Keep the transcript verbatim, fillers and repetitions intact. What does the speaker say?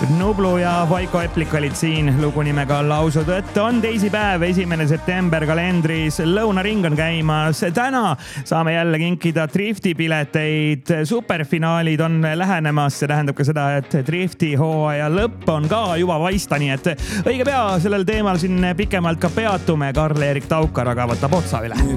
Nublu ja Vaiko Eplik olid siin, lugu nimega Lausutõtt. On teisipäev, esimene september kalendris, lõunaring on käimas. Täna saame jälle kinkida Drifti pileteid. Superfinaalid on lähenemas. See tähendab ka seda, et Drifti hooaja lõpp on ka juba vaista, nii et õige pea sellel teemal siin pikemalt ka peatume. Karl-Erik Taukar aga võtab otsa üle.